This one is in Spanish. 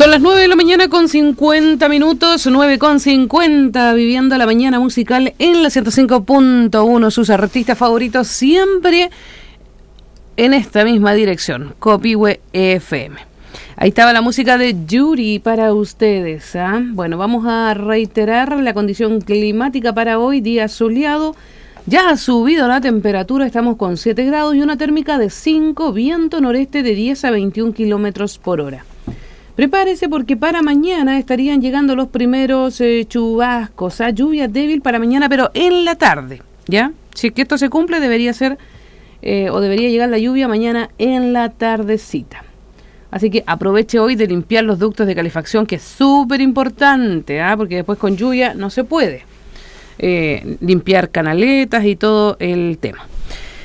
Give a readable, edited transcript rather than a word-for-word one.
Son las 9 de la mañana con 50 minutos, 9:50, viviendo la mañana musical en la 105.1, sus artistas favoritos siempre en esta misma dirección, Copihue FM. Ahí estaba la música de Yuri para ustedes, ¿ah? Bueno, vamos a reiterar la condición climática para hoy, día soleado. Ya ha subido la temperatura, estamos con 7 grados y una térmica de 5, viento noreste de 10 a 21 kilómetros por hora. Prepárese porque para mañana estarían llegando los primeros chubascos, lluvia débil para mañana, pero en la tarde, ¿ya? Si es que esto se cumple, debería ser o debería llegar la lluvia mañana en la tardecita. Así que aproveche hoy de limpiar los ductos de calefacción, que es súper importante, porque después con lluvia no se puede limpiar canaletas y todo el tema.